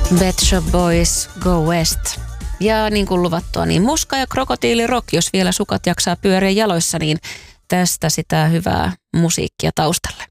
Pet Shop Boys, Go West. Ja niin kuin luvattua, niin Muska ja Krokotiilirock, jos vielä sukat jaksaa pyöriä jaloissa, niin tästä sitä hyvää musiikkia taustalle.